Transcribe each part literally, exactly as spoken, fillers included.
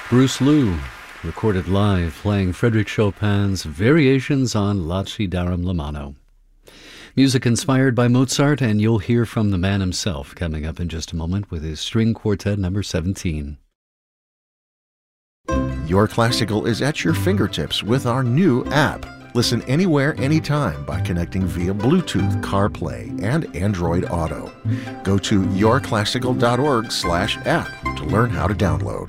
Bruce Lou, recorded live playing Frédéric Chopin's Variations on Lacidarum Lamano. Music inspired by Mozart, and you'll hear from the man himself coming up in just a moment with his String Quartet number seventeen. Your Classical is at your fingertips with our new app. Listen anywhere, anytime by connecting via Bluetooth, CarPlay, and Android Auto. Go to your classical dot org slash app to learn how to download.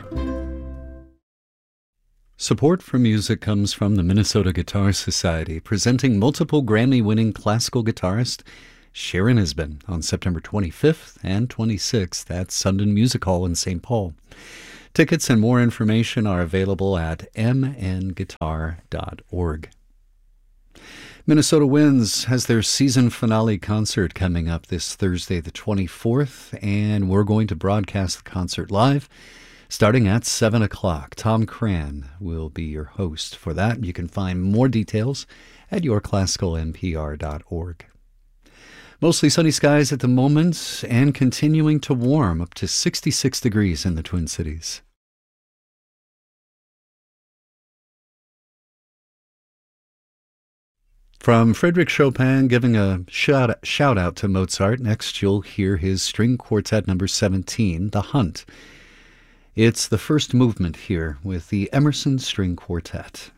Support for music comes from the Minnesota Guitar Society, presenting multiple Grammy-winning classical guitarist Sharon Isbin on September twenty-fifth and twenty-sixth at Sundin Music Hall in Saint Paul. Tickets and more information are available at m n guitar dot org. Minnesota Winds has their season finale concert coming up this Thursday the twenty-fourth, and we're going to broadcast the concert live starting at seven o'clock. Tom Cran will be your host for that. You can find more details at your classical n p r dot org. Mostly sunny skies at the moment and continuing to warm up to sixty-six degrees in the Twin Cities. From Frédéric Chopin giving a shout, shout out to Mozart, next you'll hear his String Quartet number seventeen, The Hunt. It's the first movement here with the Emerson String Quartet.